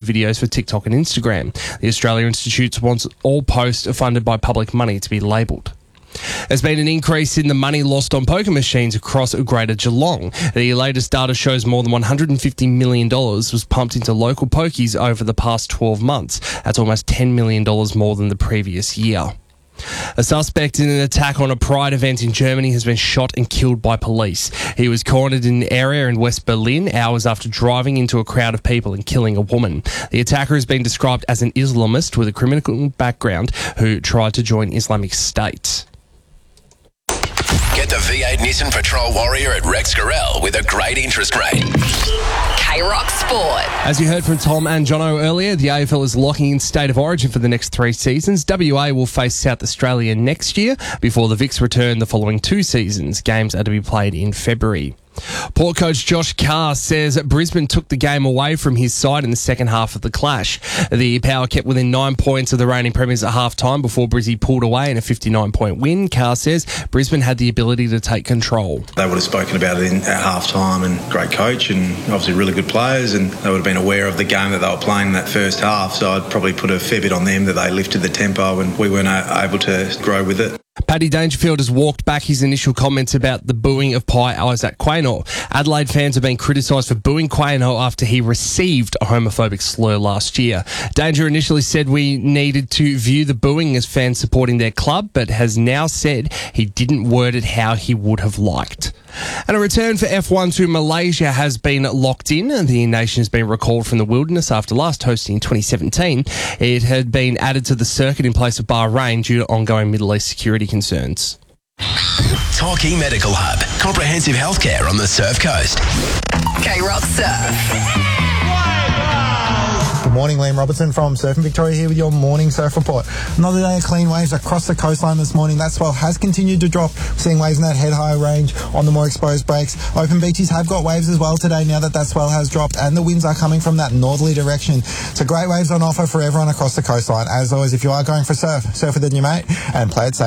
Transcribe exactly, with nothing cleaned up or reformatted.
videos for TikTok and Instagram. The Australia Institute wants all posts funded by public money to be labelled. There's been an increase in the money lost on poker machines across Greater Geelong. The latest data shows more than one hundred fifty million dollars was pumped into local pokies over the past twelve months. That's almost ten million dollars more than the previous year. A suspect in an attack on a Pride event in Germany has been shot and killed by police. He was cornered in an area in West Berlin hours after driving into a crowd of people and killing a woman. The attacker has been described as an Islamist with a criminal background who tried to join Islamic State. Get the V eight Nissan Patrol Warrior at Rex Gorell with a great interest rate. K-Rock Sport. As you heard from Tom and Jono earlier, the A F L is locking in State of Origin for the next three seasons. W A will face South Australia next year before the Vics return the following two seasons. Games are to be played in February. Port coach Josh Carr says Brisbane took the game away from his side in the second half of the clash. The Power kept within nine points of the reigning premiers at half-time before Brizzy pulled away in a fifty-nine point win. Carr says Brisbane had the ability to take control. They would have spoken about it in, at half-time, and great coach and obviously really good players, and they would have been aware of the game that they were playing in that first half, so I'd probably put a fair bit on them that they lifted the tempo and we weren't able to grow with it. Paddy Dangerfield has walked back his initial comments about the booing of Pi Isaac Quaynor. Adelaide fans have been criticised for booing Quaynor after he received a homophobic slur last year. Danger initially said we needed to view the booing as fans supporting their club, but has now said he didn't word it how he would have liked. And a return for F one to Malaysia has been locked in. The nation has been recalled from the wilderness after last hosting in twenty seventeen. It had been added to the circuit in place of Bahrain due to ongoing Middle East security concerns. Torquay Medical Hub. Comprehensive healthcare on the Surf Coast. K-Rock Surf. Good morning, Liam Robertson from Surfing Victoria here with your morning surf report. Another day of clean waves across the coastline this morning. That swell has continued to drop. We're seeing waves in that head high range on the more exposed breaks. Open beaches have got waves as well today now that that swell has dropped, and the winds are coming from that northerly direction. So great waves on offer for everyone across the coastline. As always, if you are going for surf, surf with a new mate and play it safe.